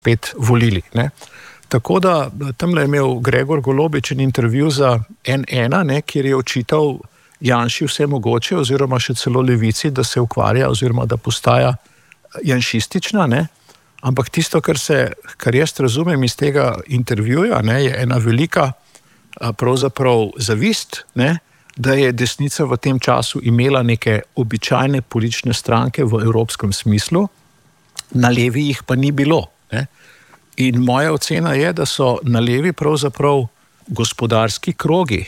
spet volili. Ne. Tako da tamle je imel Gregor Golobič intervju za N1, ne, kjer je očital Janši vse mogoče, oziroma še celo levici, da se ukvarja, oziroma da postaja janšistična, ne. Ampak tisto, kar jaz razumem iz tega intervjuja, ne, je ena velika pravzaprav zavist, ne, da je desnica v tem času imela neke običajne politične stranke v evropskem smislu, na levi jih pa ni bilo. Ne. In moja ocena je, da so na levi pravzaprav gospodarski krogi,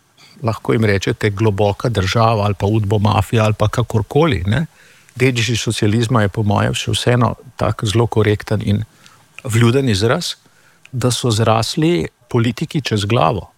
lahko jim rečete globoka država ali pa udbomafija ali pa kakorkoli, ne. Dediči socializma je po mojem še vseeno tak zelo korekten in vljuden izraz, da so zrasli politiki čez glavo.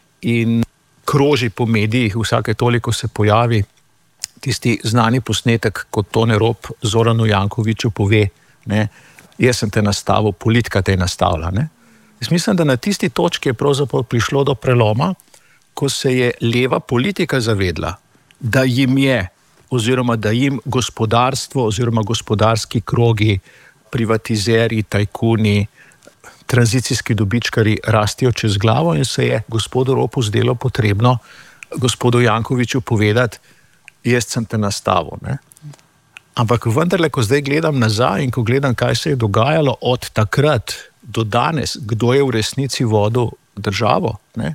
In kroži po medijih, vsake toliko se pojavi tisti znani posnetek, kot Tone Rop Zoranu Jankoviću pove, ne, jaz sem te nastavil, politika te je nastavila. Ne. Jaz mislim, da na tisti točki je pravzaprav prišlo do preloma, ko se je leva politika zavedla, da jim je, oziroma da jim gospodarstvo oziroma gospodarski krogi, privatizeri, tajkuni, tranzicijski dobičkari rastijo čez glavo in se je gospodu Ropu zdelo potrebno gospodu Jankoviću povedati, jaz sem te nastavil. Ne. Ampak vendarle, ko zdaj gledam nazaj in ko gledam, kaj se je dogajalo od takrat do danes, kdo je v resnici vodil državo, ne,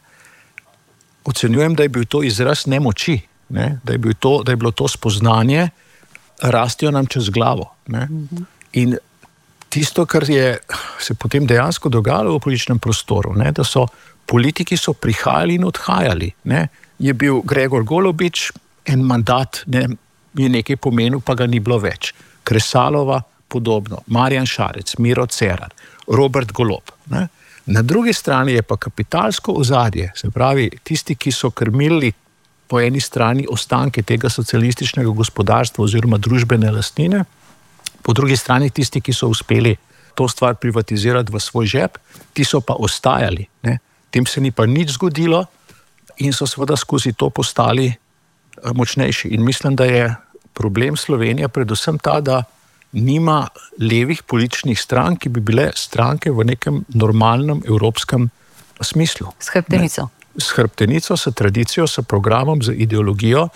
ocenjujem, da je bil to izraz nemoči. Ne, da je bilo to spoznanje, rastijo nam čez glavo. Ne. In tisto, kar je se potem dejansko dogajalo v političnem prostoru, ne, da so politiki prihajali in odhajali. Ne. Je bil Gregor Golobič, en mandat, ne, je nekaj pomenil, pa ga ni bilo več. Kresalova podobno, Marjan Šarec, Miro Cerar, Robert Golob. Ne. Na drugi strani je pa kapitalsko ozadje, se pravi, tisti, ki so krmili po eni strani ostanke tega socialističnega gospodarstva oziroma družbene lastnine, po drugi strani tisti, ki so uspeli to stvar privatizirati v svoj žep, ti so pa ostajali. Ne. Tem se ni pa nič zgodilo in so seveda skozi to postali močnejši. In mislim, da je problem Slovenije predvsem ta, da nima levih političnih strank, ki bi bile stranke v nekem normalnem evropskem smislu. S hrbtenico. S hrbtenico, s tradicijo, s programom, z ideologijo,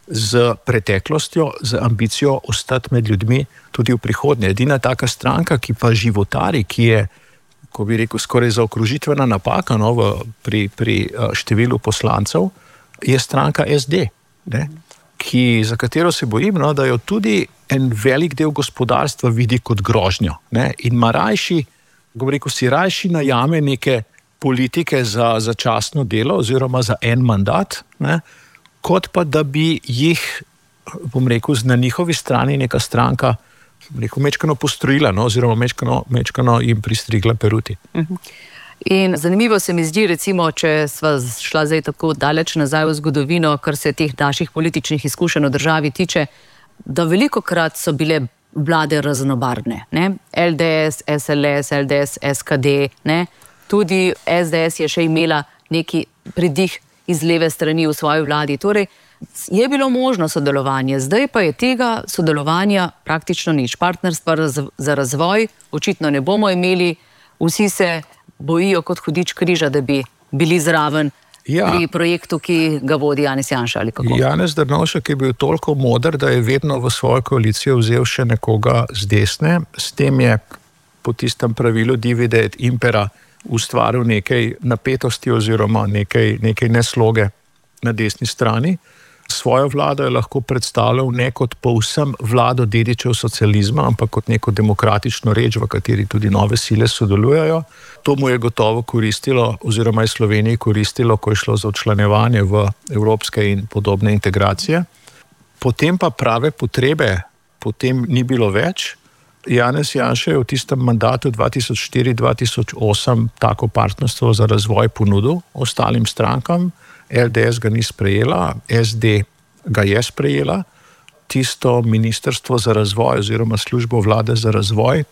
z preteklostjo, z ambicijo ostati med ljudmi tudi v prihodnje. Edina taka stranka, ki pa životari, ki je, ko bi rekel, skoraj zaokrožitvena napaka, no, pri številu poslancev, je stranka SD, ne, za katero se bojim, no, da jo tudi en velik del gospodarstva vidi kot grožnjo. Ne, in ima rajši, ko bi rekel, si rajši najame neke politike za začasno delo oziroma za en mandat, ne, kot pa da bi jih, bom rekel, na njihovi strani neka stranka, mečkano postrojila, no, oziroma mečkano jim pristrigla peruti. In zanimivo se mi zdi, recimo, če sva šla zdaj tako daleč nazaj v zgodovino, kar se teh naših političnih izkušenj v državi tiče, da velikokrat so bile vlade raznobarvne. Ne? LDS, SLS, LDS, SKD, ne? Tudi SDS je še imela neki pridih iz leve strani v svoji vladi. Torej, je bilo možno sodelovanje, zdaj pa je tega sodelovanja praktično nič. Partnerstva za razvoj očitno ne bomo imeli, vsi se bojijo kot hudič križa, da bi bili zraven pri projektu, ki ga vodi Janez Janša ali kako. Janez Drnovšek je bil toliko moder, da je vedno v svojo koalicijo vzel še nekoga z desne. S tem je po tistem pravilu divide et impera ustvaril nekaj napetosti oziroma nekaj nesloge na desni strani. Svojo vlado je lahko predstavljal ne kot povsem vlado dedičev socializma, ampak kot neko demokratično reč, v kateri tudi nove sile sodelujejo. To mu je gotovo koristilo, oziroma je Sloveniji koristilo, ko je šlo za včlanjevanje v evropske in podobne integracije. Potem pa prave potrebe potem ni bilo več. Janez Janša je v tistem mandatu 2004-2008 tako partnerstvo za razvoj ponudil ostalim strankam. LDS ga ni sprejela, SD ga je sprejela. Tisto ministrstvo za razvoj oziroma službo vlade za razvoj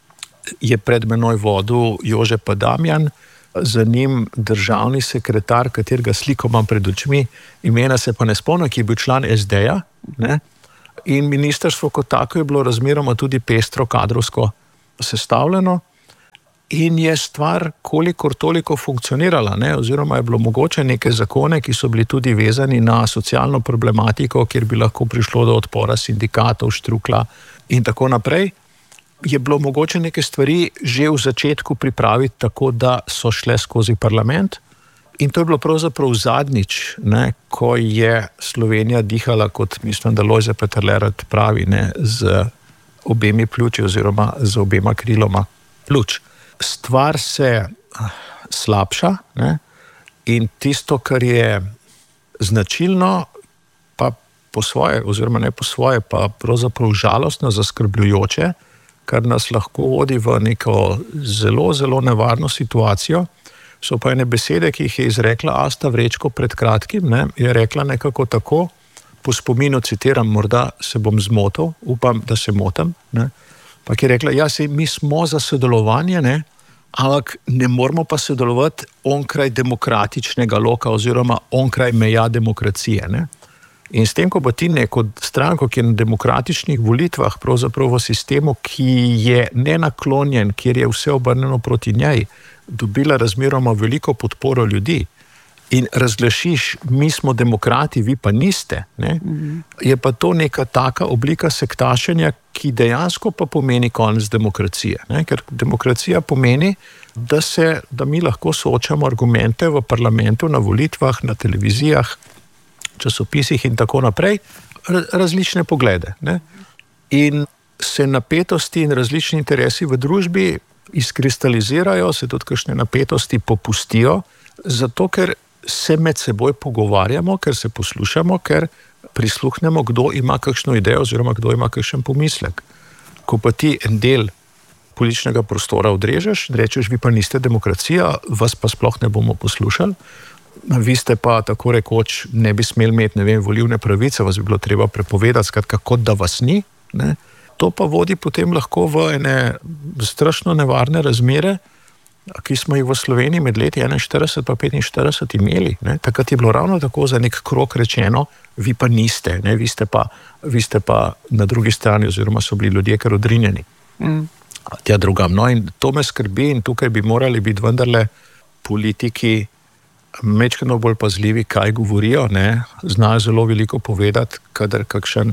je pred menoj vodil Jože Damjan, za njim državni sekretar, katerega sliko imam pred očmi, imena se pa ne spomnim, ki je bil član SD-ja, ne? In ministrstvo kot tako je bilo razmeroma tudi pestro kadrovsko sestavljeno. in je stvar kolikor toliko funkcionirala, ne? Oziroma je bilo mogoče neke zakone, ki so bili tudi vezani na socialno problematiko, kjer bi lahko prišlo do odpora sindikatov, štrukla in tako naprej. Je bilo mogoče neke stvari že v začetku pripraviti tako, da so šle skozi parlament. In to je bilo pravzaprav zadnjič, ne, ko je Slovenija dihala, kot mislim, da Lojze Peterle rad pravi, ne, z obemi pljuči oziroma z obema kriloma pljuč. Stvar se slabša, ne, in tisto, kar je značilno, pa po svoje, oziroma ne po svoje, pa pravzaprav žalostno, zaskrbljujoče, kar nas lahko vodi v neko zelo, zelo nevarno situacijo, so pa ene besede, ki jih je izrekla Asta Vrečko pred kratkim, ne, je rekla nekako tako, po spominu citiram, morda se bom zmotil, upam, da se motim, ne, pa je rekla, ja, sej mi smo za sodelovanje, ne, ampak ne moramo pa sodelovati onkraj demokratičnega loka oziroma onkraj meja demokracije, ne. In s tem, ko bo ti neko stranko, ki je na demokratičnih volitvah, pravzaprav v sistemu, ki je nenaklonjen, kjer je vse obrnjeno proti njej, dobila razmeroma veliko podporo ljudi in razglašiš, mi smo demokrati, vi pa niste, ne? Je pa to neka taka oblika sektašenja, ki dejansko pa pomeni konec demokracije. Ne? Ker demokracija pomeni, da mi lahko soočamo argumente v parlamentu, na volitvah, na televizijah, časopisih in tako naprej, različne poglede. Ne? In se napetosti in različni interesi v družbi izkristalizirajo, se tudi kakšne napetosti popustijo, zato ker se med seboj pogovarjamo, ker se poslušamo, ker prisluhnemo, kdo ima kakšno idejo oziroma kdo ima kakšen pomislek. Ko pa ti en del političnega prostora odrežeš, rečeš, vi pa niste demokracija, vas pa sploh ne bomo poslušali, vi ste pa tako rekoč ne bi smeli imeti, ne vem, volilne pravice, vas bi bilo treba prepovedati, skratka, kot da vas ni, ne? To pa vodi potem lahko v ene strašno nevarne razmere, ki smo jih v Sloveniji med leti 41 pa 45 imeli. Ne? Takrat je bilo ravno tako za nek krog rečeno, vi pa niste, ne? Vi ste pa na drugi strani, oziroma so bili ljudje kar odrinjeni. Tja drugam. No, in to me skrbi in tukaj bi morali biti vendarle politiki majčkeno bolj pazljivi, kaj govorijo, ne? Znajo zelo veliko povedati, kadar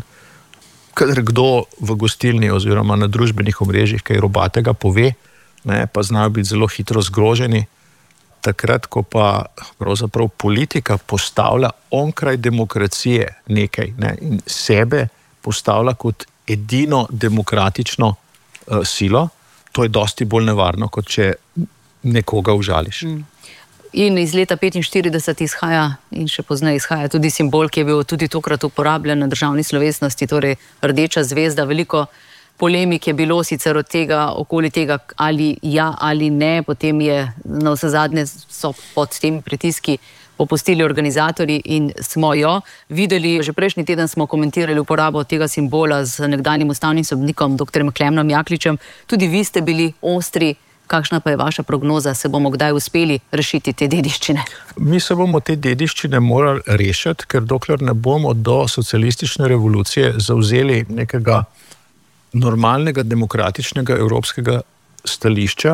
kdo v gostilni oziroma na družbenih omrežjih kaj robatega pove, ne, pa znajo biti zelo hitro zgroženi, takrat, ko pa pravzaprav politika postavlja onkraj demokracije nekaj, ne, in sebe postavlja kot edino demokratično silo, to je dosti bolj nevarno, kot če nekoga užališ. In iz leta 1945 izhaja, in še pozneje izhaja tudi simbol, ki je bil tudi tokrat uporabljen na državni slovesnosti, torej rdeča zvezda. Veliko polemik je bilo sicer od tega, okoli tega, ali ja ali ne, potem je na vse zadnje so pod tem pritiski popustili organizatorji in smo jo videli. Že prejšnji teden smo komentirali uporabo tega simbola z nekdanjim ustavnim sodnikom, dr. Klemnom Jakličem. Tudi vi ste bili ostri. Kakšna pa je vaša prognoza, se bomo kdaj uspeli rešiti te dediščine? Mi se bomo te dediščine morali rešiti, ker dokler ne bomo do socialistične revolucije zavzeli nekega normalnega, demokratičnega evropskega stališča,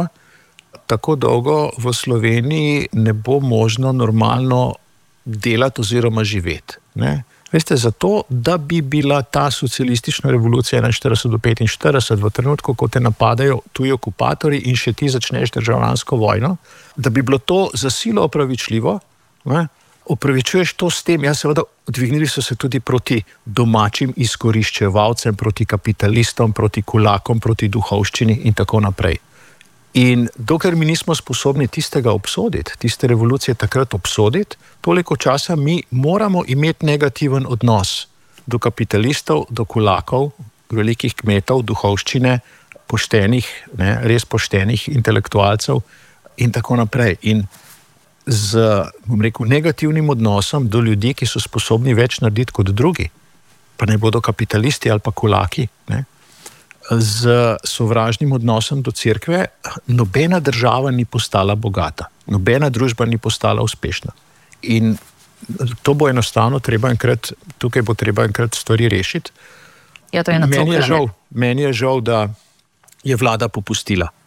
tako dolgo v Sloveniji ne bo možno normalno delati oziroma živeti. Ne? Veste, zato, da bi bila ta socialistična revolucija 41 do 45 v trenutku, ko te napadajo tuji okupatorji in še ti začneš državljansko vojno, da bi bilo to za silo opravičljivo, ne? Opravičuješ to s tem, ja, seveda, dvignili so se tudi proti domačim izkoriščevalcem, proti kapitalistom, proti kulakom, proti duhovščini in tako naprej. In dokler mi nismo sposobni tistega obsoditi, tiste revolucije takrat obsoditi, toliko časa mi moramo imeti negativen odnos do kapitalistov, do kulakov, velikih kmetov, duhovščine, poštenih, ne, res poštenih intelektualcev in tako naprej. In z, bom rekel, negativnim odnosom do ljudi, ki so sposobni več narediti kot drugi, pa ne bodo kapitalisti ali pa kulaki, ne, z sovražnim odnosom do cerkve, nobena država ni postala bogata, nobena družba ni postala uspešna. In to bo enostavno tukaj bo treba enkrat stvari rešiti. Ja, to je meni je žal, da je vlada popustila.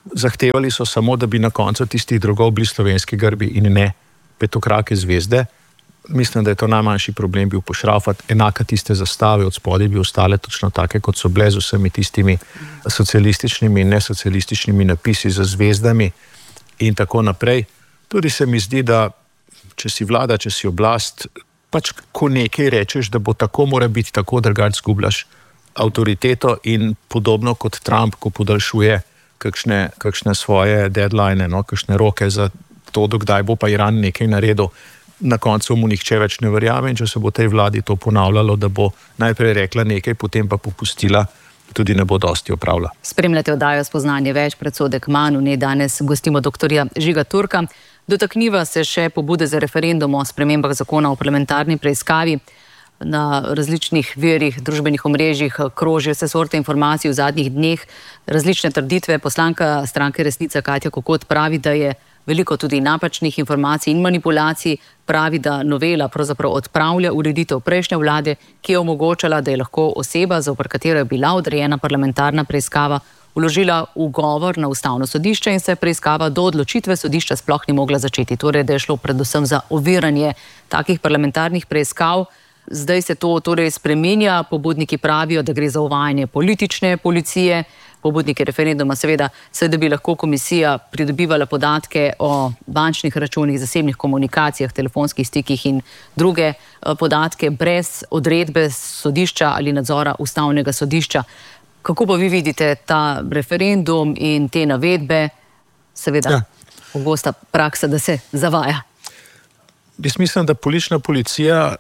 zahtevali so samo, da bi na koncu tistih drugov bili slovenski grbi in ne petokrake zvezde. Mislim, da je to najmanjši problem bil pošrafati, enaka tiste zastave od spodaj bi ostale točno take, kot so bile z vsemi tistimi socialističnimi in nesocialističnimi napisi za zvezdami in tako naprej. Tudi se mi zdi, da če si vlada, če si oblast, pač ko nekaj rečeš, da bo tako, mora biti tako, drugače zgubljaš avtoriteto in podobno kot Trump, ko podaljšuje kakšne svoje deadline, kakšne roke za to, dokdaj bo pa Iran nekaj naredil, na koncu mu nihče več ne verjame in če se bo tej vladi to ponavljalo, da bo najprej rekla nekaj, potem pa popustila, tudi ne bo dosti opravila. Spremljate oddajo Spoznanje več, predsodek manj. V njej danes gostimo doktorja Žiga Turka. Dotakniva se še pobude za referendum o spremembah zakona o parlamentarni preiskavi. Na različnih virih, družbenih omrežjih krožijo vse sorte informacij v zadnjih dneh, različne trditve. Poslanka stranke Resnica Katja Kokot pravi, da je veliko tudi napačnih informacij in manipulacij, pravi, da novela pravzaprav odpravlja ureditev prejšnje vlade, ki je omogočala, da je lahko oseba, zoper katero je bila odrejena parlamentarna preiskava, vložila ugovor na Ustavno sodišče in se preiskava do odločitve sodišča sploh ni mogla začeti. Torej, da je šlo predvsem za oviranje takih parlamentarnih preiskav. Zdaj se to torej spreminja, pobudniki pravijo, da gre za uvajanje politične policije, pobudniki referenduma seveda, da bi lahko komisija pridobivala podatke o bančnih računih, zasebnih komunikacijah, telefonskih stikih in druge podatke brez odredbe sodišča ali nadzora Ustavnega sodišča. Kako pa vi vidite ta referendum in te navedbe, seveda pogosta praksa, da se zavaja? Jaz mislim, da politična policija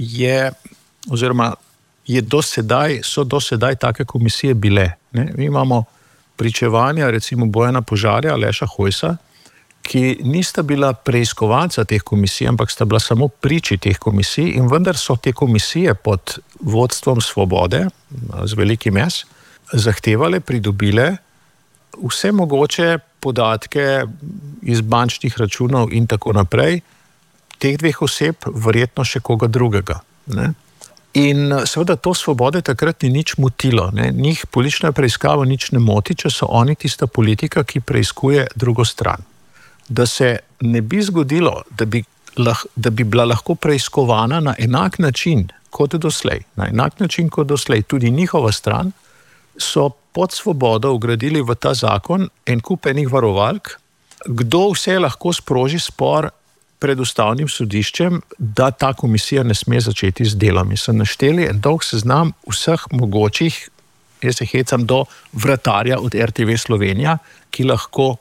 so do sedaj take komisije bile. Mi imamo pričevanja recimo Bojana Požarja, Aleša Hojsa, ki nista bila preiskovalca teh komisij, ampak sta bila samo priči teh komisij in vendar so te komisije pod vodstvom Svobode, z velikim S, zahtevale, pridobile vse mogoče podatke iz bančnih računov in tako naprej, teh dveh oseb, verjetno še koga drugega. In seveda to Svobode takrat ni nič motilo. Njih politična preiskava nič ne moti, če so oni tista politika, ki preiskuje drugo stran. Da se ne bi zgodilo, da bi bila lahko preiskovana na enak način kot doslej, tudi njihova stran, so pod Svobodo vgradili v ta zakon en kup enih varovalk, kdo vse lahko sproži spor pred Ustavnim sodiščem, da ta komisija ne sme začeti z delom. So našteli en dolg seznam vseh mogočih, jaz se hecam do vratarja od RTV Slovenija, ki lahko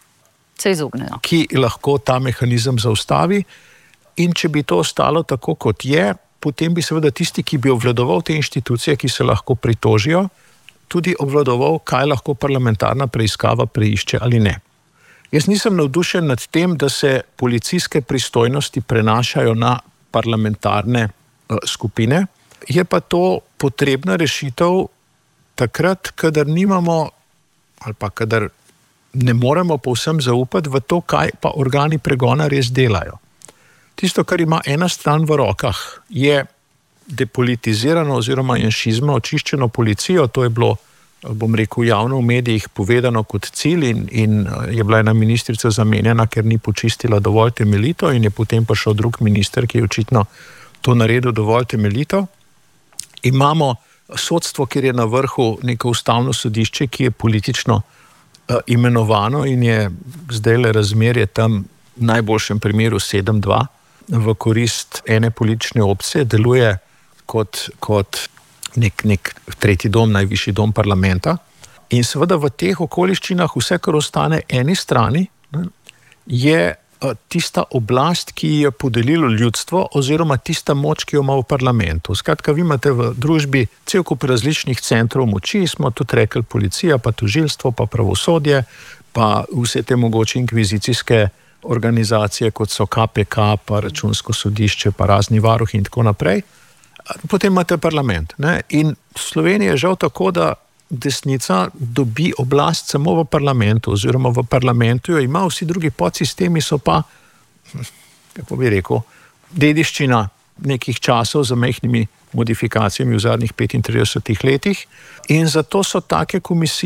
ta mehanizem zaustavi. In če bi to ostalo tako, kot je, potem bi seveda tisti, ki bi obvladoval te inštitucije, ki se lahko pritožijo, tudi obvladoval, kaj lahko parlamentarna preiskava preišče ali ne. Jaz nisem navdušen nad tem, da se policijske pristojnosti prenašajo na parlamentarne skupine. Je pa to potrebna rešitev takrat, kadar nimamo ali pa kadar ne moremo povsem zaupati v to, kaj pa organi pregona res delajo. Tisto, kar ima ena stran v rokah, je depolitizirano oziroma janšizma očiščeno policijo, to je bilo, bom rekel, javno v medijih povedano kot cilj in je bila ena ministrica zamenjena, ker ni počistila dovolj temeljito in je potem prišel drug minister, ki je očitno to naredil dovolj temeljito. Imamo sodstvo, kjer je na vrhu neko Ustavno sodišče, ki je politično imenovano in je zdajle razmerje tam v najboljšem primeru 7-2 v korist ene politične opcije, deluje kot nek tretji dom, najvišji dom parlamenta. In seveda v teh okoliščinah vse, kar ostane eni strani, je tista oblast, ki jo je podelilo ljudstvo oziroma tista moč, ki jo ima v parlamentu. Skratka, vi imate v družbi cel kup različnih centrov moči, smo tudi rekli policija, pa tožilstvo, pa pravosodje, pa vse te mogoče inkvizicijske organizacije, kot so KPK, pa Računsko sodišče, pa razni varuhi in tako naprej. Potem imate parlament. In v Sloveniji je žal tako, da desnica dobi oblast samo v parlamentu, oziroma v parlamentu jo ima, vsi drugi podsistemi so pa, kako bi rekel, dediščina nekih časov z majhnimi modifikacijami v zadnjih 35 letih. In zato so take komisije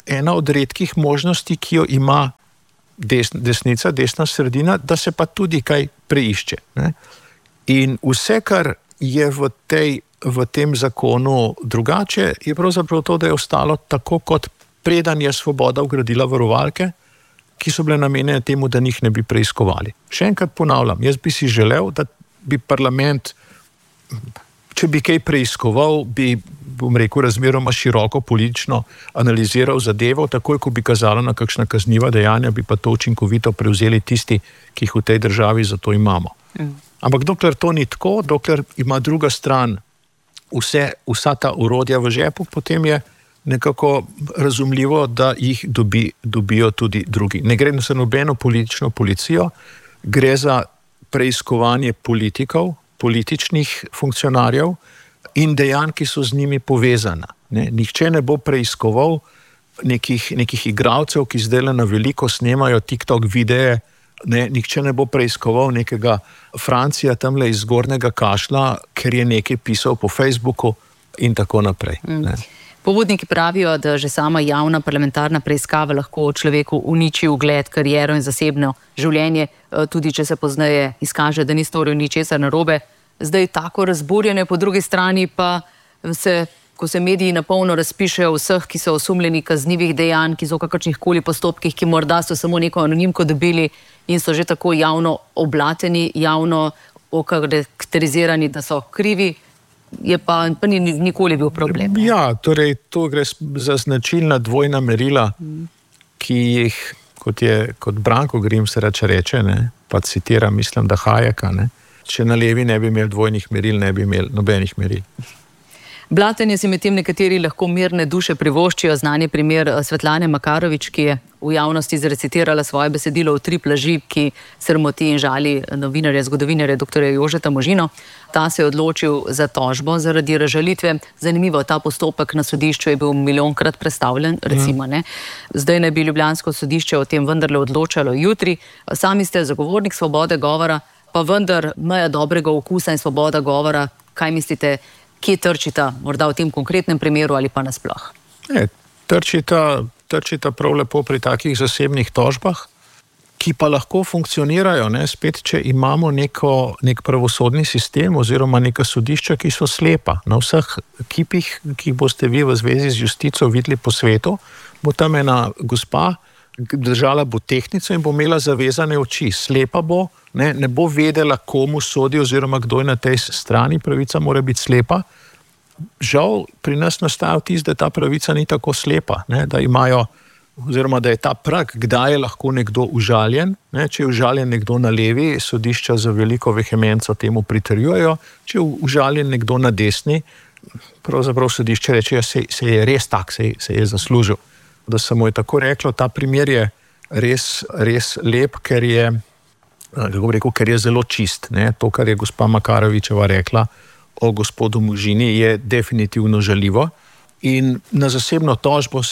ena od redkih možnosti, ki jo ima desnica, desna sredina, da se pa tudi kaj preišče. Ne? In vse, kar je v tem zakonu drugače, je pravzaprav to, da je ostalo tako, kot preden je Svoboda vgradila varovalke, ki so bile namenjene temu, da njih ne bi preiskovali. Še enkrat ponavljam, jaz bi si želel, da bi parlament, če bi kaj preiskoval, bi, bom rekel, razmeroma široko politično analiziral zadevo, takoj, ko bi kazalo na kakšna kazniva dejanja, bi pa to učinkovito prevzeli tisti, ki jih v tej državi za to imamo. Ampak dokler to ni tako, dokler ima druga stran vsa ta orodja v žepu, potem je nekako razumljivo, da jih dobijo tudi drugi. Ne gre za nobeno politično policijo, gre za preiskovanje politikov, političnih funkcionarjev in dejanj, ki so z njimi povezana. Nihče ne bo preiskoval nekih igralcev, ki zdaj na veliko snemajo TikTok videe, nihče ne bo preiskoval nekega Francija tamle iz Zgornjega Kašla, ker je nekaj pisal po Facebooku in tako naprej. Pobudniki pravijo, da že sama javna parlamentarna preiskava lahko človeku uniči ugled, kariero in zasebno življenje, tudi če se pozneje izkaže, da ni storil ničesar narobe. Zdaj tako razburjene, po drugi strani pa ko se mediji na polno razpišejo vseh, ki so osumljeni kaznivih dejanj, ki so v kakršnihkoli postopkih, ki morda so samo neko anonimko dobili in so že tako javno oblateni, javno okarakterizirani, da so krivi, je pa ni nikoli bil problem. Ja, torej to gre za značilna dvojna merila, ki jih, kot Branko Grims reče, pa citiram, mislim, da Hayeka, če na levi ne bi imeli dvojnih meril, ne bi imeli nobenih meril. Blatenje si medtem nekateri lahko mirne duše privoščijo. Znan je primer Svetlane Makarovič, ki je v javnosti zrecitirala svoje besedilo v 3 laži, ki sramoti in žali novinarja, zgodovinarja dr. Jožeta Možino. Ta se je odločil za tožbo zaradi razžalitve. Zanimivo, ta postopek na sodišču je bil milijonkrat prestavljen, recimo. Zdaj naj bi ljubljansko sodišče o tem vendarle odločalo jutri. Sami ste zagovornik svobode govora, pa vendar meja dobrega okusa in svoboda govora, kaj mislite, kje trčita, morda v tem konkretnem primeru ali pa nasploh? Trčita prav lepo pri takih zasebnih tožbah, ki pa lahko funkcionirajo, spet, če imamo nek pravosodni sistem oziroma neka sodišča, ki so slepa. Na vseh kipih, ki jih boste vi v zvezi z justico videli po svetu, bo tam ena gospa držala bo tehtnico in bo imela zavezane oči. Slepa bo, ne bo vedela, komu sodi oziroma kdo je na tej strani, pravica mora biti slepa. Žal, pri nas nastaja vtis, da ta pravica ni tako slepa, da imajo, oziroma da je ta prag, kdaj je lahko nekdo užaljen. Če je užaljen nekdo na levi, sodišča za veliko vehemenco temu pritrjujejo, če je užaljen nekdo na desni, pravzaprav sodišče reče, se je res tak, se je zaslužil. Da se mu je tako reklo, ta primer je res lep, ker je zelo čist. To, kar je gospa Makarovičeva rekla o gospodu Možini, je definitivno žaljivo. In na zasebno tožbo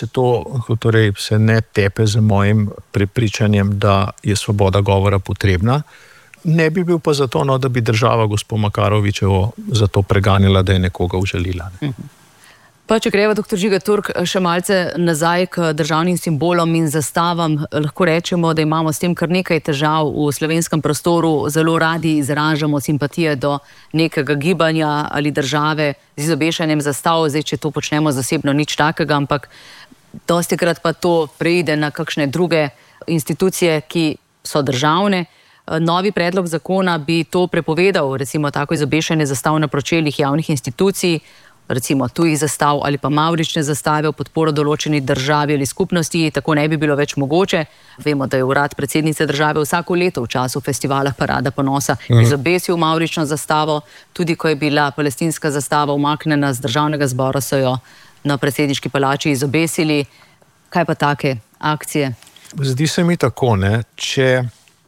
se ne tepe z mojim prepričanjem, da je svoboda govora potrebna. Ne bi bil pa zato, da bi država gospod Makarovičevo za to preganjala, da je nekoga užalila. Pa če greva, dr. Žiga Turk, še malce nazaj k državnim simbolom in zastavam, lahko rečemo, da imamo s tem kar nekaj težav v slovenskem prostoru, zelo radi izražamo simpatije do nekega gibanja ali države z izobešanjem zastav, zdaj, če to počnemo zasebno, nič takega, ampak dostikrat pa to preide na kakšne druge institucije, ki so državne. Novi predlog zakona bi to prepovedal, recimo tako izobešanje zastav na pročeljih javnih institucij, recimo tujih zastav ali pa mavrične zastave v podporo določeni državi ali skupnosti, tako ne bi bilo več mogoče. Vemo, da je urad predsednice države vsako leto v času festivala Parada ponosa izobesil mavrično zastavo, tudi ko je bila palestinska zastava umaknjena z državnega zbora, so jo na predsedniški palači izobesili. Kaj pa take akcije? Zdi se mi tako, če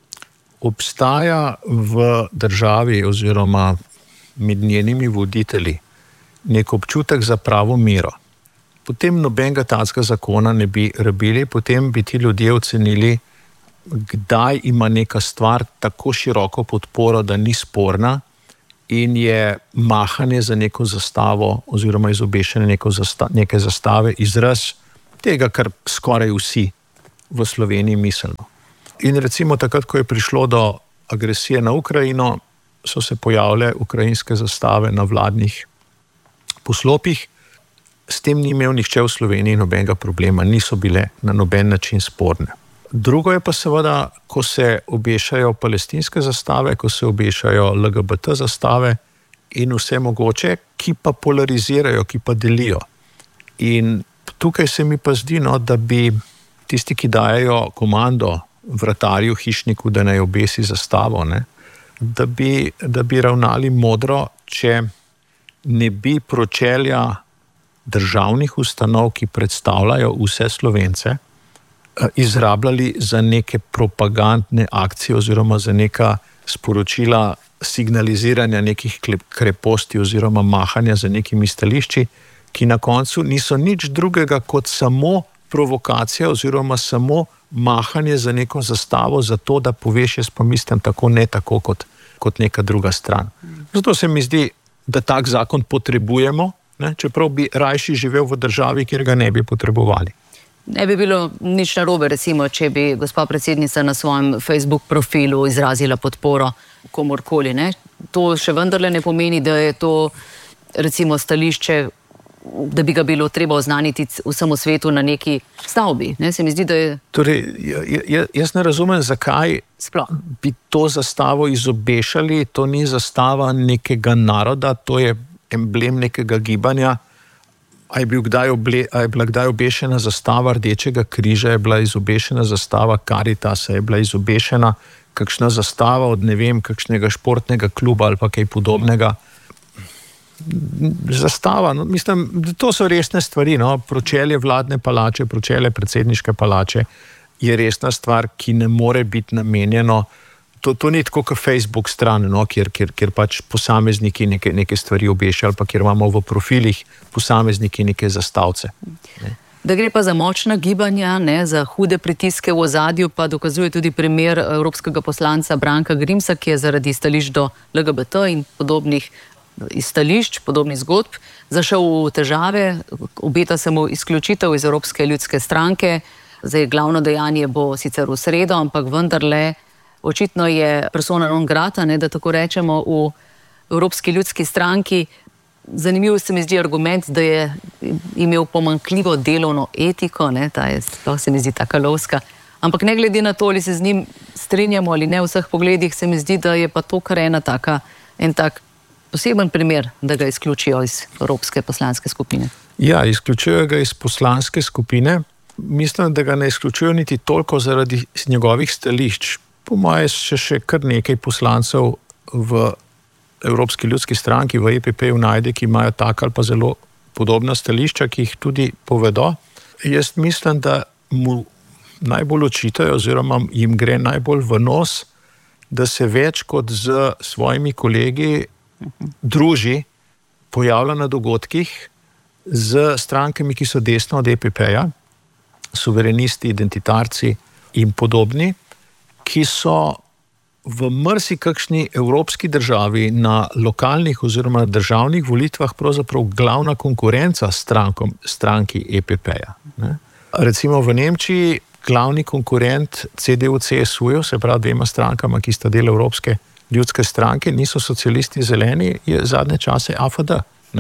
obstaja v državi oziroma med njenimi voditelji nek občutek za pravo mero, potem nobenega takega zakona ne bi rabili, potem bi ti ljudje ocenili, kdaj ima neka stvar tako široko podporo, da ni sporna in je mahanje za neko zastavo oziroma izobešanje neke zastave izraz tega, kar skoraj vsi v Sloveniji mislimo. In recimo takrat, ko je prišlo do agresije na Ukrajino, so se pojavile ukrajinske zastave na vladnih poslopih. S tem ni imel nihče v Sloveniji nobenega problema, niso bile na noben način sporne. Drugo je pa seveda, ko se obešajo palestinske zastave, ko se obešajo LGBT zastave in vse mogoče, ki pa polarizirajo, ki pa delijo. In tukaj se mi pa zdi, da bi tisti, ki dajejo komando vratarju, hišniku, da naj obesi zastavo, da bi ravnali modro, če ne bi pročelja državnih ustanov, ki predstavljajo vse Slovence, izrabljali za neke propagandne akcije oziroma za neka sporočila signaliziranja nekih kreposti oziroma mahanja za nekimi stališči, ki na koncu niso nič drugega kot samo provokacija oziroma samo mahanje za neko zastavo, zato da poveš, jaz pa mislim tako, ne tako kot neka druga stran. Zato se mi zdi, da tak zakon potrebujemo, čeprav bi rajši živel v državi, kjer ga ne bi potrebovali. Ne bi bilo nič narobe, recimo, če bi gospa predsednica na svojem Facebook profilu izrazila podporo komorkoli. To še vendarle ne pomeni, da je to recimo stališče, da bi ga bilo treba oznaniti vsemu svetu na neki stavbi. Se mi zdi, da je... Torej, jaz ne razumem, zakaj bi to zastavo izobešali. To ni zastava nekega naroda, to je emblem nekega gibanja. A je bila kdaj obešena zastava Rdečega križa, je bila izobešena zastava Karitasa, je bila izobešena kakšna zastava od kakšnega športnega kluba ali pa kaj podobnega. Zastava, mislim, to so resne stvari, pročelje vladne palače, pročelje predsedniške palače je resna stvar, ki ne more biti namenjeno. To ni tako kot Facebook stran, kjer pač posamezniki neke stvari obešajo ali pa kjer imamo v profilih posamezniki neke zastavce. Da gre pa za močna gibanja, za hude pritiske v ozadju, pa dokazuje tudi primer evropskega poslanca Branka Grimsa, ki je zaradi stališč do LGBT in podobnih stališč, podobnih zgodb, zašel v težave, obeta se mu izključitev iz Evropske ljudske stranke. Zdaj, glavno dejanje bo sicer v sredo, ampak vendarle očitno je persona non grata, da tako rečemo, v Evropski ljudski stranki. Zanimiv se mi zdi argument, da je imel pomanjkljivo delovno etiko, ta je, sploh se mi zdi taka lovska. Ampak ne glede na to, ali se z njim strinjamo ali ne v vseh pogledih, se mi zdi, da je pa to kar en tak poseben primer, da ga izključijo iz Evropske poslanske skupine. Ja, izključujejo ga iz poslanske skupine. Mislim, da ga ne izključujejo niti toliko zaradi njegovih stališč. Po moje še kar nekaj poslancev v Evropski ljudski stranki, v EPP-ju najde, ki imajo tak ali pa zelo podobna stališča, ki jih tudi povedo. Jaz mislim, da mu najbolj očitajo oziroma jim gre najbolj v nos, da se več kot z svojimi kolegi druži, pojavlja na dogodkih z strankami, ki so desno od EPP-ja, suverenisti, identitarci in podobni, ki so v marsikakšni evropski državi na lokalnih oziroma državnih volitvah pravzaprav glavna konkurenca stranki EPP-ja. Recimo v Nemčiji glavni konkurent CDU-CSU-ju, se pravi dvema strankama, ki sta del Evropske ljudske stranke, niso socialisti zeleni, je zadnje čase AfD.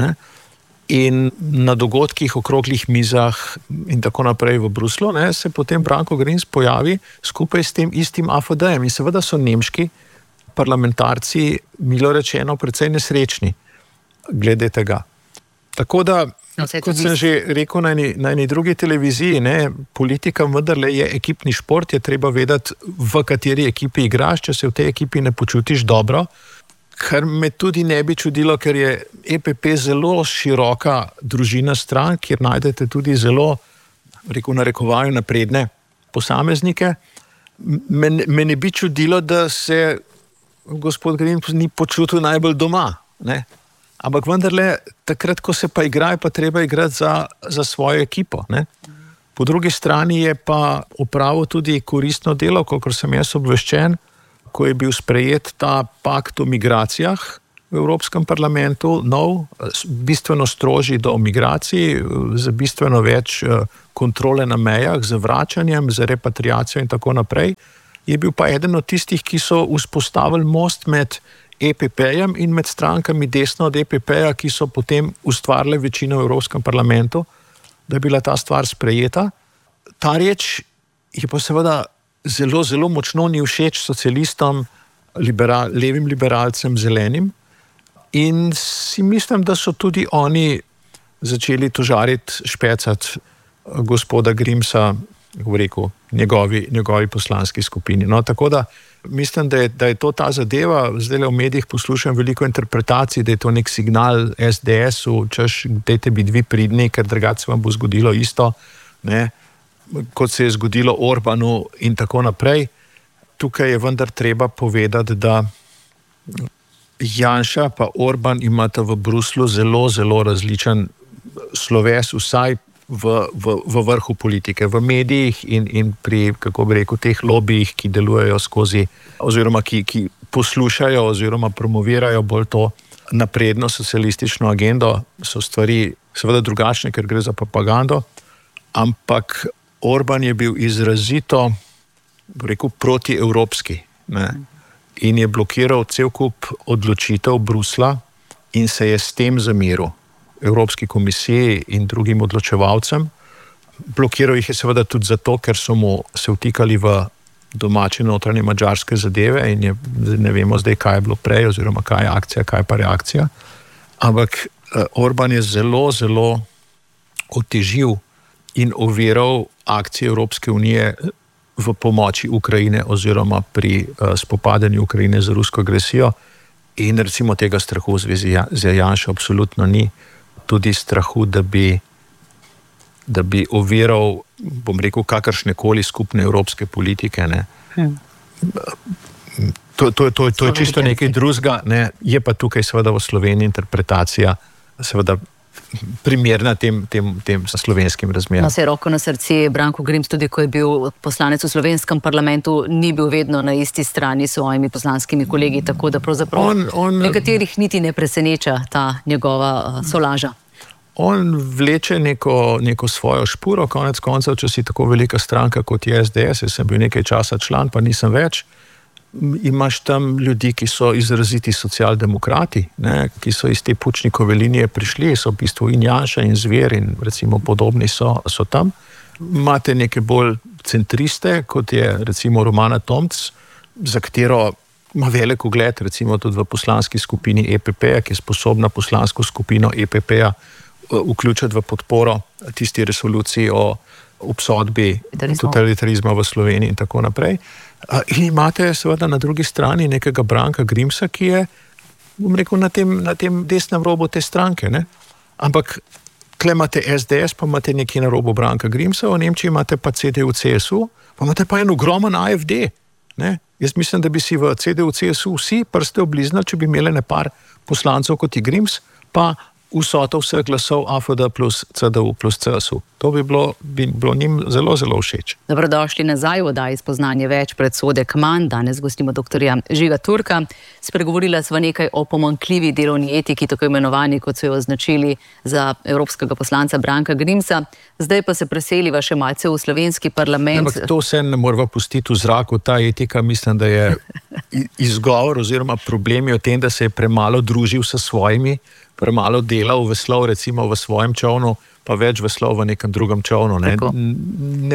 In na dogodkih, okroglih mizah in tako naprej v Bruslu, se potem Branko Grims pojavi skupaj s tem istim AfD-jem. In seveda so nemški parlamentarci, milo rečeno, precej nesrečni glede tega. Tako da, kot sem že rekel na eni drugi televiziji, politika vendarle je ekipni šport, je treba vedeti, v kateri ekipi igraš, če se v tej ekipi ne počutiš dobro. Kar me tudi ne bi čudilo, ker je EPP zelo široka družina strank, kjer najdete tudi zelo, narekovajo, napredne posameznike. Me ne bi čudilo, da se gospod Grims ni počutil najbolj doma. Ampak vendarle, takrat, ko se pa igra, je pa treba igrati za svojo ekipo. Po drugi strani je pa opravil tudi koristno delo, kolikor sem jaz obveščen, ko je bil sprejet ta pakt o migracijah v Evropskem parlamentu, nov, bistveno strožji do migracij, z bistveno več kontrole na mejah, z vračanjem, z repatriacijo in tako naprej. Je bil pa eden od tistih, ki so vzpostavili most med EPP-jem in med strankami desno od EPP-ja, ki so potem ustvarile večino v Evropskem parlamentu, da je bila ta stvar sprejeta. Ta reč je pa seveda zelo, zelo močno ni všeč socialistom, levim liberalcem, zelenim. In si mislim, da so tudi oni začeli tožariti, špecati gospoda Grimsa, rekel, njegovi poslanski skupini. No, tako da mislim, da je to ta zadeva. Zdaj v medijih poslušam veliko interpretacij, da je to nek signal SDS-u, češ, dajte biti vi pridni, ker drugače vam bo zgodilo isto, ne, kot se je zgodilo Orbanu in tako naprej. Tukaj je vendar treba povedati, da Janša pa Orban imata v Bruslju zelo, zelo različen sloves, vsaj v vrhu politike, v medijih in pri, kako bi rekel, teh lobijih, ki delujejo skozi, oziroma ki poslušajo oziroma promovirajo bolj to napredno socialistično agendo, so stvari seveda drugačne, ker gre za propagando, ampak Orban je bil izrazito, bi rekel, protievropski, ne? In je blokiral cel kup odločitev Brusla in se je s tem zameril Evropski komisiji in drugim odločevalcem. Blokiral jih je seveda tudi zato, ker so mu se vtikali v domače notranje madžarske zadeve in ne vemo zdaj, kaj je bilo prej, oziroma kaj je akcija, kaj je pa reakcija. Ampak Orban je zelo, zelo otežil in oviral akcije Evropske unije v pomoči Ukrajine oziroma pri spopadanju Ukrajine z rusko agresijo. In recimo tega strahu v zvezi z Janšo absolutno ni. Tudi strahu, da bi oviral, bom rekel, kakršnekoli skupne evropske politike. Ne. To je čisto nekaj drugega, ne. Je pa tukaj seveda v Sloveniji interpretacija seveda primerna tem slovenskim razmeram. No, se roko na srce, Branko Grims, tudi ko je bil poslanec v slovenskem parlamentu, ni bil vedno na isti strani s svojimi poslanskimi kolegi, tako da pravzaprav nekaterih niti ne preseneča ta njegova solaža. On vleče neko svojo špuro, konec koncev, če si tako velika stranka kot je SDS, jaz sem bil nekaj časa član, pa nisem več, imaš tam ljudi, ki so izraziti socialdemokrati, ne, ki so iz te Pučnikove linije prišli, so v bistvu in Janša in Zver in recimo podobni so tam. Imate neke bolj centriste, kot je recimo Romana Tomc, za katero ima velik ugled, recimo tudi v poslanski skupini EPP-ja, ki je sposobna poslansko skupino EPP-ja vključiti v podporo tisti resoluciji o obsodbi totalitarizma v Sloveniji in tako naprej. In imate seveda na drugi strani nekega Branka Grimsa, ki je, bom rekel, na tem desnem robu te stranke, ne? Ampak tukaj imate SDS, pa imate nekje na robu Branka Grimsa, v Nemčiji imate pa CDU-CSU, pa imate pa en ogromen AfD, ne? Jaz mislim, da bi si v CDU-CSU vsi prste obliznali, če bi imeli nepar poslancev kot je Grims, pa vsoto vseh glasov AFD plus CDU plus CSU. To bi bilo njim zelo, zelo všeč. Dobrodošli nazaj v oddaji Spoznanje več, predsodek manj. Danes gostimo doktorja Žiga Turka. Spregovorila sva nekaj o pomanjkljivi delovni etiki, tako imenovani, kot so jo označili za evropskega poslanca Branka Grimsa. Zdaj pa se preseliva še malce v slovenski parlament. Ampak to vse ne morava pustiti v zraku. Ta etika, mislim, da je izgovor oziroma problem je v tem, da se je premalo družil s svojimi, premalo delal veslov, recimo v svojem čovnu, pa več veslov v nekem drugem čovnu. Ne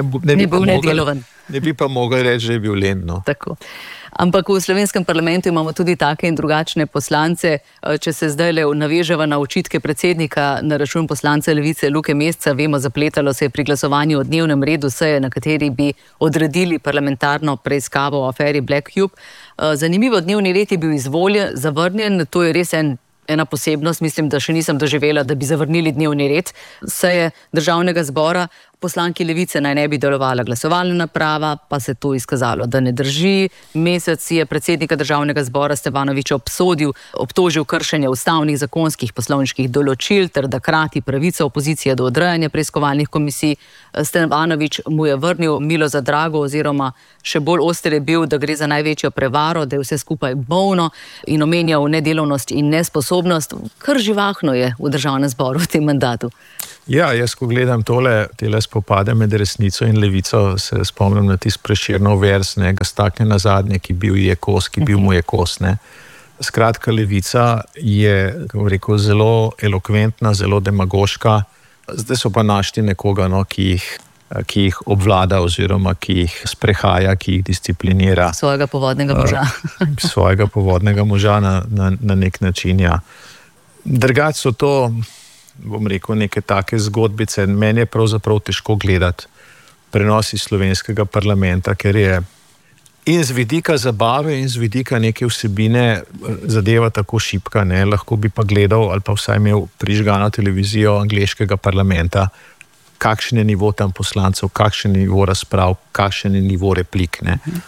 bi pa mogli reči, da je bil len. No. Tako. Ampak v slovenskem parlamentu imamo tudi take in drugačne poslance. Če se zdaj naveževa na očitke predsednika na račun poslanca Levice Luke Mesca, vemo, zapletalo se je pri glasovanju o dnevnem redu seje, na kateri bi odredili parlamentarno preiskavo o aferi Black Cube. Zanimivo, dnevni red je bil zavrnjen, to je res ena posebnost, mislim, da še nisem doživela, da bi zavrnili dnevni red seje Državnega zbora. poslanki Levice naj ne bi delovala glasovalna naprava, pa se to izkazalo, da ne drži. Mesec je predsednika Državnega zbora Stevanovića obtožil kršenja ustavnih, zakonskih, poslovniških določil ter da krati pravico opozicije do odrejanja preiskovalnih komisij. Stevanović mu je vrnil milo za drago oziroma še bolj oster je bil, da gre za največjo prevaro, da je vse skupaj bolno in omenjal nedelovnost in nesposobnost. Kar živahno je v Državnem zboru v tem mandatu. Ja, jaz ko gledam tele spopade med resnico in levico, se spomnim na tisti Prešernov vers, ga stakne na zadnje, ki bil je kos, ki bil mu je kos. Skratka, levica je, kako rekel, zelo elokventna, zelo demagoška. Zdaj so pa našli nekoga, ki jih obvlada oziroma ki jih sprehaja, ki jih disciplinira. Svojega povodnega moža. Svojega povodnega moža na nek način, ja. Drugače so to, bom rekel, neke take zgodbice. Meni je pravzaprav težko gledati prenos iz slovenskega parlamenta, ker je in z vidika zabave in z vidika neke vsebine zadeva tako šibka, lahko bi pa gledal ali pa vsaj imel prižgano televizijo angleškega parlamenta, kakšen je nivo tam poslancev, kakšen je nivo razprav, kakšen je nivo replik.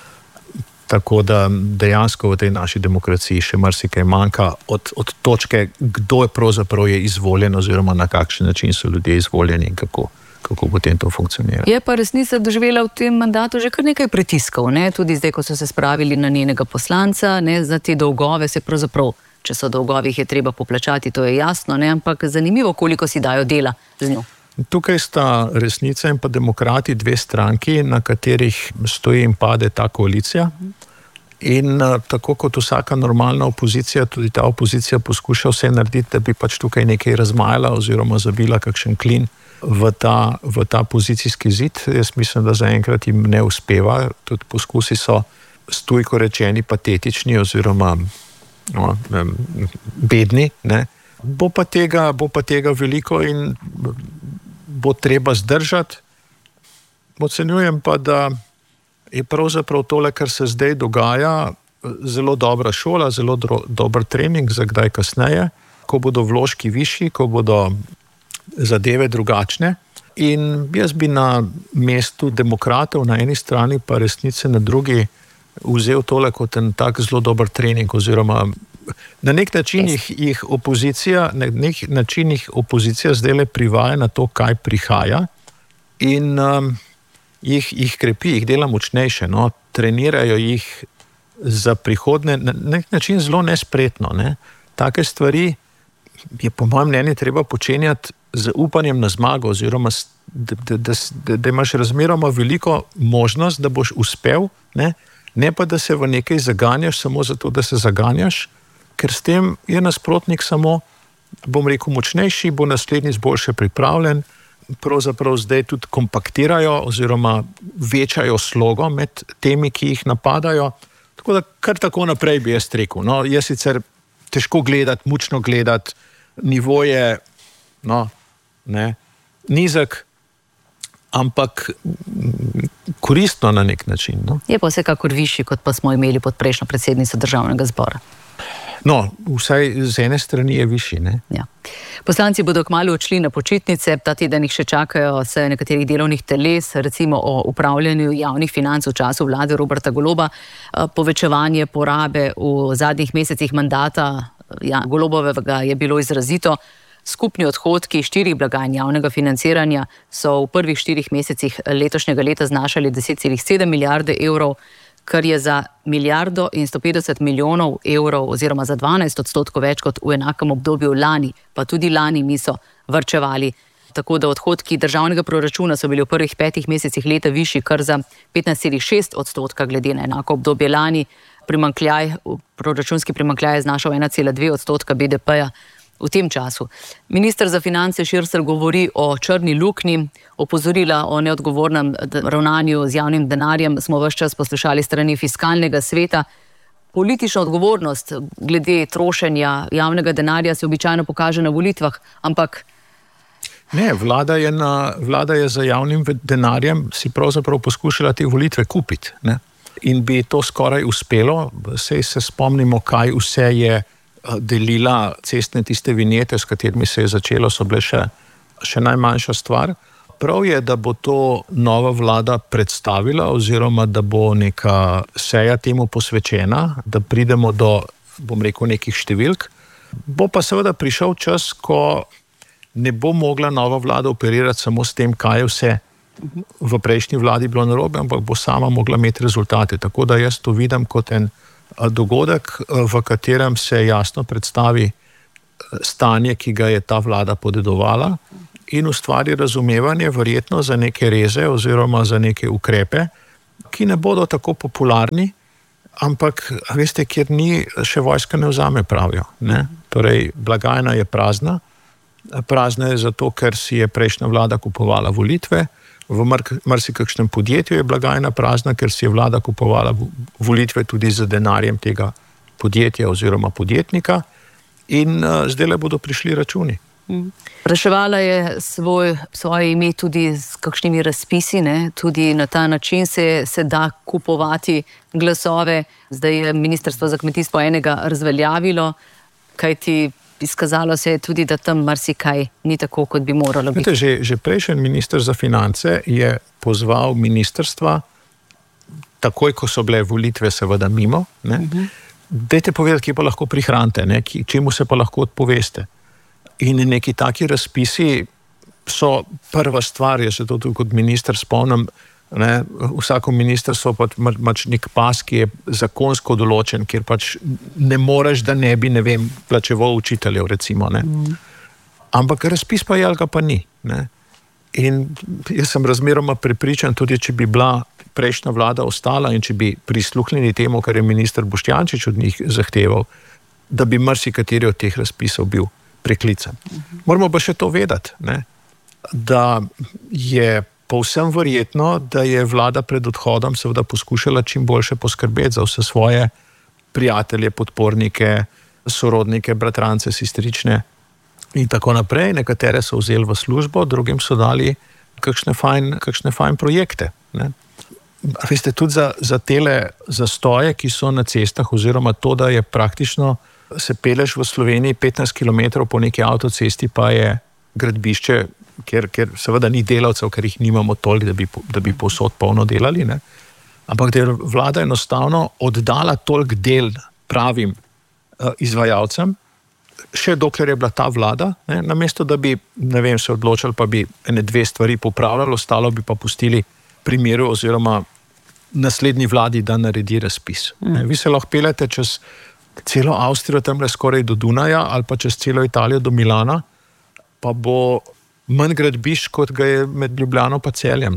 Tako da dejansko v tej naši demokraciji še marsikaj manjka od točke, kdo je pravzaprav izvoljen oziroma na kakšen način so ljudje izvoljeni in kako potem to funkcionira. Je pa resnica doživela v tem mandatu že kar nekaj pritiskov, tudi zdaj, ko so se spravili na njenega poslanca, za te dolgove se pravzaprav, če so dolgovi, jih je treba poplačati, to je jasno, ampak zanimivo, koliko si dajo dela z njo. Tukaj sta Resnica in pa Demokrati dve stranki, na katerih stoji in pade ta koalicija. In tako kot vsaka normalna opozicija, tudi ta opozicija poskuša vse narediti, da bi pač tukaj nekaj razmajala oziroma zabila kakšen klin v ta pozicijski zid. Jaz mislim, da zaenkrat jim ne uspeva. Tudi poskusi so stujko rečeni patetični oziroma bedni. Bo pa tega veliko in bo treba zdržati. Ocenjujem pa, da je pravzaprav tole, kar se zdaj dogaja, zelo dobra šola, zelo dober trening za kdaj kasneje, ko bodo vložki višji, ko bodo zadeve drugačne. In jaz bi na mestu demokratov na eni strani pa Resnice na drugi vzel tole kot en tak zelo dober trening oziroma na nek način jih opozicija zdaj le privaja na to, kaj prihaja in jih krepi, jih dela močnejše, trenirajo jih za prihodne, na nek način zelo nespretno. Take stvari je po mojem mnenju treba počenjati z upanjem na zmago oziroma da imaš razmeroma veliko možnost, da boš uspel, ne pa da se v nekaj zaganjaš samo zato, da se zaganjaš, ker s tem je nasprotnik samo, bom rekel, močnejši, bo naslednjič boljše pripravljen, pravzaprav zdaj tudi kompaktirajo oziroma večajo slogo med temi, ki jih napadajo. Tako da kar tako naprej bi jaz rekel. Je sicer težko gledati, mučno gledati, nivo je nizek, ampak koristno na nek način. Je pa vsekakor višji, kot pa smo imeli pod prejšnjo predsednico Državnega zbora. Vsaj z ene strani je višji. Ja. Poslanci bodo kmalu odšli na počitnice, ta teden jih še čakajo se nekaterih delovnih teles, recimo o upravljanju javnih financ v času vlade Roberta Goloba, povečevanje porabe v zadnjih mesecih mandata Golobovega je bilo izrazito. Skupni odhodki 4 blagajn javnega financiranja so v prvih 4 mesecih letošnjega leta znašali 10,7 milijarde evrov, kar je za 1,150 milijonov evrov oziroma za 12% več kot v enakem obdobju lani, pa tudi lani niso varčevali. Tako da odhodki državnega proračuna so bili v prvih 5 mesecih leta višji kar za 15,6% glede na enako obdobje lani. Proračunski primanjkljaj je znašal 1,2% BDP-ja v tem času. Minister za finance Šircelj govori o črni luknji, opozorila o neodgovornem ravnanju z javnim denarjem smo ves čas poslušali strani fiskalnega sveta. Politična odgovornost glede trošenja javnega denarja se običajno pokaže na volitvah, ampak ne, vlada je za javnim denarjem si pravzaprav poskušala te volitve kupiti. In bi to skoraj uspelo, saj se spomnimo, kaj vse je delila cestne tiste vinjete, s katerimi se je začelo, so bile še najmanjša stvar. Prav je, da bo to nova vlada predstavila oziroma da bo neka seja temu posvečena, da pridemo do, bom rekel, nekih številk. Bo pa seveda prišel čas, ko ne bo mogla nova vlada operirati samo s tem, kaj je vse v prejšnji vladi bilo narobe, ampak bo sama mogla imeti rezultate. Tako da jaz to vidim kot en dogodek, v katerem se jasno predstavi stanje, ki ga je ta vlada podedovala in ustvari razumevanje verjetno za neke reze oziroma za neke ukrepe, ki ne bodo tako popularni, ampak, veste, kjer ni, še vojska ne vzame, pravijo. Ne? Torej, blagajna je prazna. Prazna je zato, ker si je prejšnja vlada kupovala volitve, v marsikakšnem podjetju je blagajna prazna, ker si je vlada kupovala volitve tudi z denarjem tega podjetja oziroma podjetnika in zdaj le bodo prišli računi. Reševala je svoje ime tudi s kakšnimi razpisi, ne? Tudi na ta način se da kupovati glasove. Zdaj je Ministrstvo za kmetijstvo enega razveljavilo, kajti izkazalo se je tudi, da tam marsikaj ni tako, kot bi moralo biti. Že prejšnji minister za finance je pozval ministrstva, takoj, ko so bile volitve seveda mimo, dajte povedati, kje pa lahko prihranite, čemu se pa lahko odpoveste. In neki taki razpisi so prva stvar, jaz se to tudi kot minister spomnim, vsako ministrstvo pač nek pas, ki je zakonsko določen, kjer pač ne moreš, da ne bi, plačeval učiteljev, recimo. Ampak razpis pa je, ali ga pa ni. In jaz sem razmeroma prepričan, tudi če bi bila prejšnja vlada ostala in če bi prisluhnili temu, kar je minister Boštjančič od njih zahteval, da bi marsikateri od teh razpisov bil preklican. Moramo pa še to vedeti, da je povsem verjetno, da je vlada pred odhodom seveda poskušala čim boljše poskrbeti za vse svoje prijatelje, podpornike, sorodnike, bratrance, sestrične in tako naprej. Nekatere so vzeli v službo, drugim so dali kakšne fajn projekte. Veste, tudi za tele zastoje, ki so na cestah, oziroma to, da je praktično se peleš v Sloveniji 15 km po neki avtocesti, pa je gradbišče, ker seveda ni delavcev, ker jih nimamo toliko, da bi povsod polno delali, ampak da je vlada enostavno oddala toliko del pravim izvajalcem, še dokler je bila ta vlada, namesto da bi, se odločili, pa bi ene dve stvari popravljali, ostalo bi pa pustili primeru oziroma naslednji vladi, da naredi razpis. Vi se lahko peljete čez celo Avstrijo, tamle skoraj do Dunaja, ali pa čez celo Italijo do Milana, pa bo manj gradbišč, kot ga je med Ljubljano pa Celjem.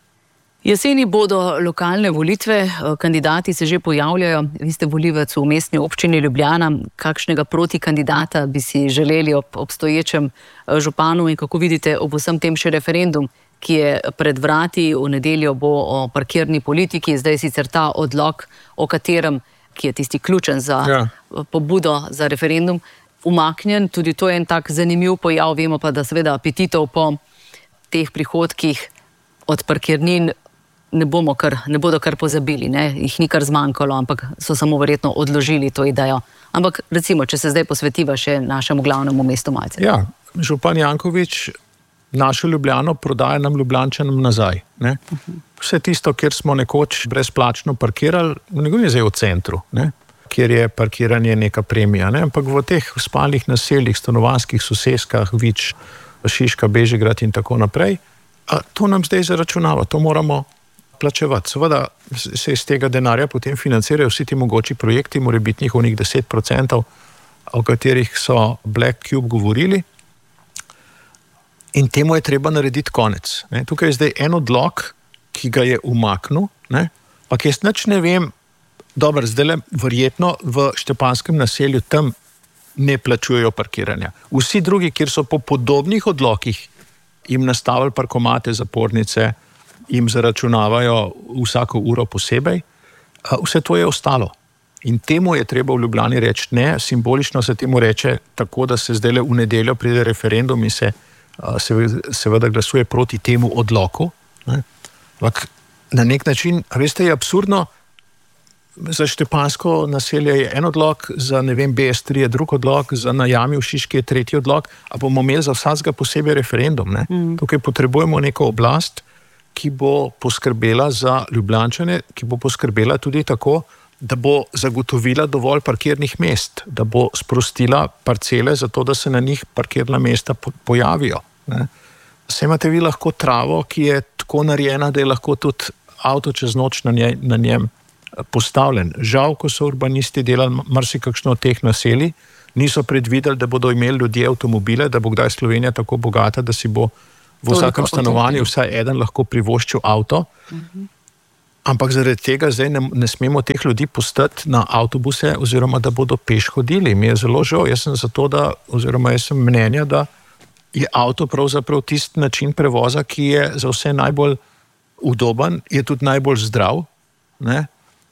Jeseni bodo lokalne volitve, kandidati se že pojavljajo. Vi ste volivec v mestni občini Ljubljana. Kakšnega protikandidata bi si želeli ob obstoječem županu in kako vidite ob vsem tem še referendum, ki je pred vrati? V nedeljo bo o parkirni politiki, zdaj sicer ta odlok, o katerem, ki je tisti ključen za pobudo za referendum, umaknjen. Tudi to je en tak zanimiv pojav. Vemo pa, da seveda apetitov po teh prihodkih od parkirnin ne bodo kar pozabili, jih ni kar zmanjkalo, ampak so samo verjetno odložili to idejo. Ampak recimo, če se zdaj posvetiva še našemu glavnemu mestu malce. Ja, župan Janković našo Ljubljano prodaja nam Ljubljančanom nazaj. Vse tisto, kjer smo nekoč brezplačno parkirali, ne zdaj v centru, kjer je parkiranje neka premija, ampak v teh spalnih naseljih, stanovanjskih soseskah, Vič, Šiška, Bežigrad in tako naprej, to nam zdaj zaračunava, to moramo plačevati. Seveda se iz tega denarja potem financirajo vsi ti mogoči projekti, morebitnih onih 10%, o katerih so Black Cube govorili, in temu je treba narediti konec. Tukaj je zdaj en odlok, ki ga je umaknil, pa jaz nič ne vem, dobro, zdaj verjetno v Štepanskem naselju tam ne plačujejo parkiranja. Vsi drugi, kjer so po podobnih odlokih jim nastavili parkomate, zapornice, jim zaračunavajo vsako uro posebej, vse to je ostalo. In temu je treba v Ljubljani reči ne, simbolično se temu reče tako, da se zdaj v nedeljo pride referendum in se seveda glasuje proti temu odloku. Ampak na nek način, veste, je absurdno, za Štepansko naselje je en odlok, za BS3 je drug odlok, za na Jami v Šiški je tretji odlok, a bomo imeli za vsakega posebej referendum. Ne? Tukaj potrebujemo neko oblast, ki bo poskrbela za Ljubljančane, ki bo poskrbela tudi tako, da bo zagotovila dovolj parkirnih mest, da bo sprostila parcele za to, da se na njih parkirna mesta pojavijo. Ne? Saj imate vi lahko travo, ki je tako narejena, da je lahko tudi avto čez noč na njem postavljen. Žal, ko so urbanisti delali marsikakšno od teh naselij, niso predvideli, da bodo imeli ljudje avtomobile, da bo kdaj Slovenija tako bogata, da si bo v vsakem stanovanju vsaj eden lahko privoščil avto. Ampak zaradi tega zdaj ne smemo teh ljudi postati na avtobuse oziroma da bodo peš hodili. Mi je zelo žal, jaz sem mnenja, da je avto pravzaprav tisti način prevoza, ki je za vse najbolj udoben, je tudi najbolj zdrav, ne?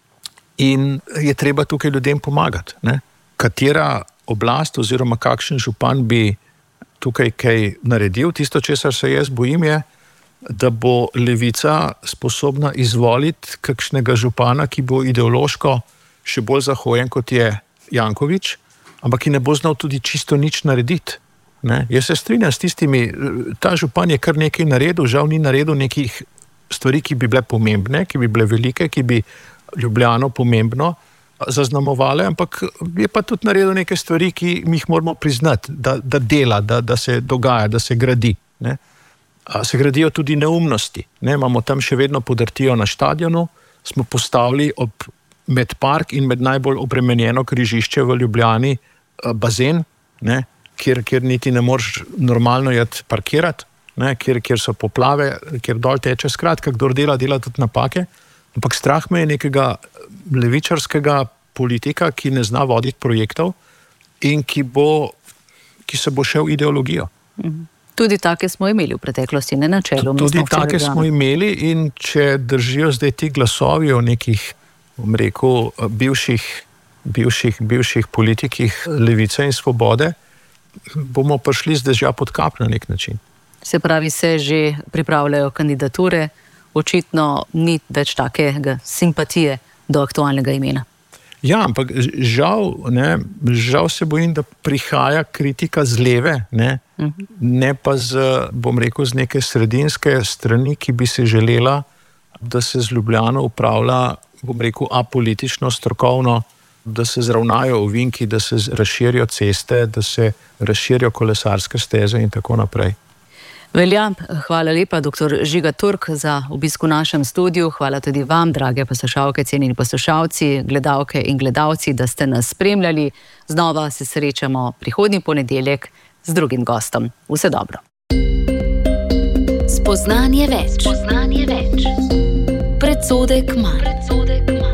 In je treba tukaj ljudem pomagati. Ne? Katera oblast oziroma kakšen župan bi tukaj kaj naredil? Tisto, česar se jaz bojim, je, da bo levica sposobna izvoliti kakšnega župana, ki bo ideološko še bolj zahojen, kot je Janković, ampak ki ne bo znal tudi čisto nič narediti. Ne? Jaz se strinjam s tistimi, ta župan je kar nekaj naredil, žal ni naredil nekih stvari, ki bi bile pomembne, ki bi bile velike, ki bi Ljubljano pomembno zaznamovale, ampak je pa tudi naredil neke stvari, ki mi jih moramo priznati, da dela, da se dogaja, da se gradi. Ne? Se gradijo tudi neumnosti. Ne? Imamo tam še vedno podrtijo na štadionu, smo postavili med park in med najbolj obremenjeno križišče v Ljubljani bazen, ne? Kjer niti ne moreš normalno parkirati, ne? Kjer so poplave, kjer dol teče, skratka, kdor dela tudi napake. Ampak strah me je nekega levičarskega politika, ki ne zna voditi projektov in ki se bo šel ideologijo. Tudi take smo imeli v preteklosti, ne na čelu. Tudi take smo imeli in če držijo zdaj ti glasovi o nekih, bom rekel, bivših politikih levice in svobode, bomo prišli z dežja pod kap na nek način. Se pravi, se že pripravljajo kandidature, očitno ni več takega simpatije do aktualnega imena. Ja, ampak žal se bojim, da prihaja kritika z leve, ne pa z neke sredinske strani, ki bi se želela, da se z Ljubljano upravlja, apolitično, strokovno, da se zravnajo ovinki, da se razširijo ceste, da se razširijo kolesarske steze in tako naprej. Velja, hvala lepa, dr. Žiga Turk, za obisk v našem studiu. Hvala tudi vam, drage poslušalke, cenjeni poslušalci, gledalke in gledalci, da ste nas spremljali. Znova se srečamo prihodnji ponedeljek z drugim gostom. Vse dobro. Spoznanje več. Predsodek manj.